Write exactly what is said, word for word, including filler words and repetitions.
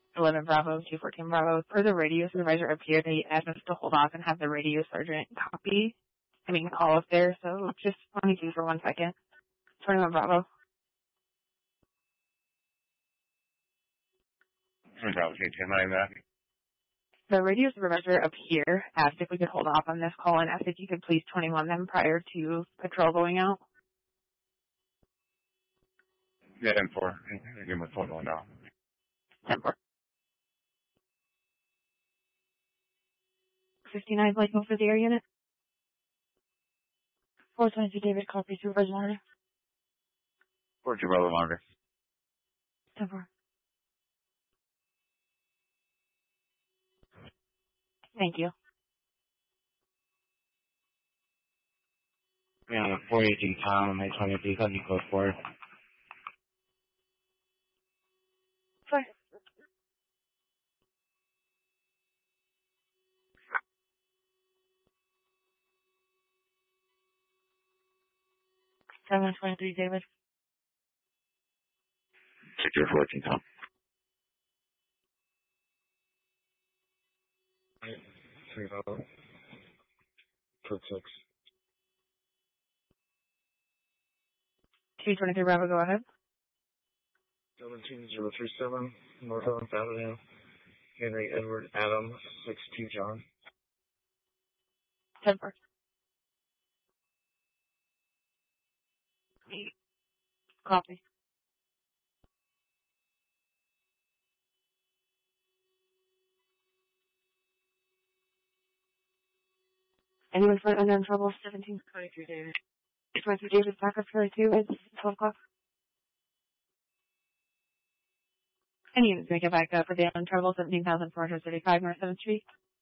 eleven Bravo, two fourteen Bravo. Per the radio supervisor up here, they asked us to hold off and have the radio sergeant copy. I mean, call up there, so just let me do for one second. twenty-one Bravo. Bravo, ten nine that. The radio supervisor up here asked if we could hold off on this call and asked if you could please twenty-one them prior to patrol going out. Yeah, ten four. Give him a twenty-one now. ten four. fifty-nine Blakeville for the air unit. four twenty-two David, copy supervisor monitor. four two Bravo monitor. ten four. Thank you. Yeah, four eighteen Tom, eight twenty-three, seventy close four. Sorry. seven twenty-three David. Secure fourteen Tom. Three Bravo. Code six. two twenty-three Bravo, go ahead. seventeen zero three seven, North eleventh Avenue, Henry Edward Adam, six two John. ten four. Copy. Anyone find unknown trouble? seventeen twenty-three David. twenty-three David, back up thirty-two, it's twelve o'clock. Any units make it back up for the unknown trouble, seventeen thousand four hundred thirty-five North seventh Street.